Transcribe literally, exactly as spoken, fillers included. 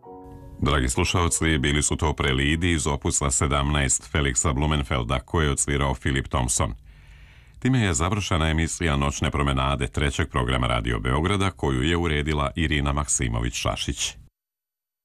Dragi slušalci, bili su to prelidi iz opusa sedamnaest Felixa Blumenfelda koje je odsvirao Filip Thompson. Time je završena emisija Noćne promenade trećeg programa Radio Beograda koju je uredila Irina Maksimović-Šašić.